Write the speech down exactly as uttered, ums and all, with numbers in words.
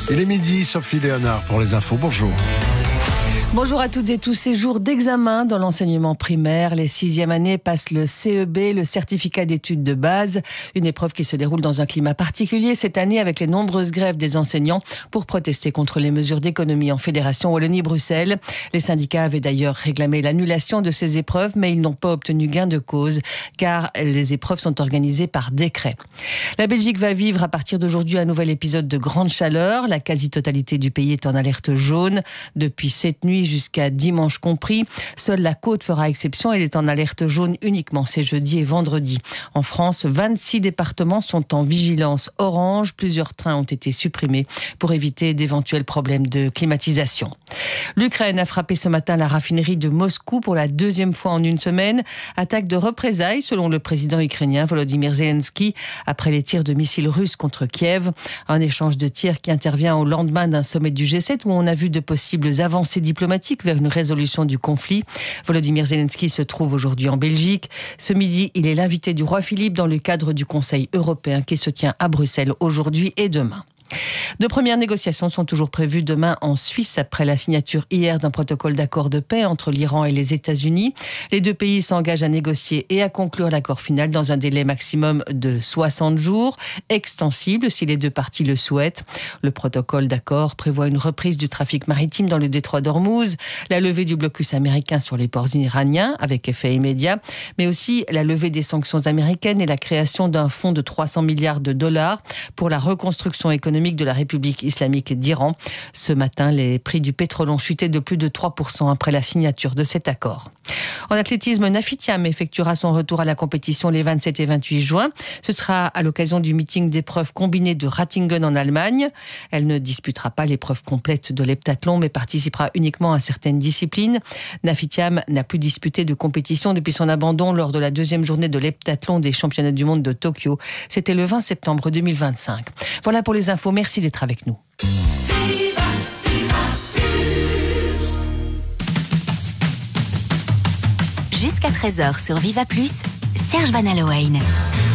Il est midi, Sophie Léonard pour les infos. Bonjour. Bonjour à toutes et tous. Ces jours d'examen dans l'enseignement primaire, les sixième années passent le C E B, le certificat d'études de base, une épreuve qui se déroule dans un climat particulier cette année avec les nombreuses grèves des enseignants pour protester contre les mesures d'économie en Fédération Wallonie-Bruxelles. Les syndicats avaient d'ailleurs réclamé l'annulation de ces épreuves, mais ils n'ont pas obtenu gain de cause car les épreuves sont organisées par décret. La Belgique va vivre à partir d'aujourd'hui un nouvel épisode de grande chaleur. La quasi-totalité du pays est en alerte jaune depuis cette nuit jusqu'à dimanche compris. Seule la côte fera exception. Elle est en alerte jaune uniquement ces jeudi et vendredi. En France, vingt-six départements sont en vigilance orange. Plusieurs trains ont été supprimés pour éviter d'éventuels problèmes de climatisation. L'Ukraine a frappé ce matin la raffinerie de Moscou pour la deuxième fois en une semaine. Attaque de représailles selon le président ukrainien Volodymyr Zelensky après les tirs de missiles russes contre Kiev. Un échange de tirs qui intervient au lendemain d'un sommet du G sept où on a vu de possibles avancées diplomatiques vers une résolution du conflit. Volodymyr Zelensky se trouve aujourd'hui en Belgique. Ce midi, il est l'invité du roi Philippe dans le cadre du Conseil européen qui se tient à Bruxelles aujourd'hui et demain. De premières négociations sont toujours prévues demain en Suisse après la signature hier d'un protocole d'accord de paix entre l'Iran et les États-Unis. Les deux pays s'engagent à négocier et à conclure l'accord final dans un délai maximum de soixante jours, extensible si les deux parties le souhaitent. Le protocole d'accord prévoit une reprise du trafic maritime dans le détroit d'Ormuz, la levée du blocus américain sur les ports iraniens avec effet immédiat, mais aussi la levée des sanctions américaines et la création d'un fonds de trois cents milliards de dollars pour la reconstruction économique de la République islamique d'Iran. Ce matin, les prix du pétrole ont chuté de plus de trois pour cent après la signature de cet accord. En athlétisme, Nafi Thiam effectuera son retour à la compétition les vingt-sept et vingt-huit juin. Ce sera à l'occasion du meeting d'épreuves combinées de Ratingen en Allemagne. Elle ne disputera pas l'épreuve complète de l'heptathlon, mais participera uniquement à certaines disciplines. Nafi Thiam n'a plus disputé de compétition depuis son abandon lors de la deuxième journée de l'heptathlon des championnats du monde de Tokyo. C'était le vingt septembre deux mille vingt-cinq. Voilà pour les infos. Merci d'être avec nous. Jusqu'à treize heures sur Viva Plus, Serge Van Allowen.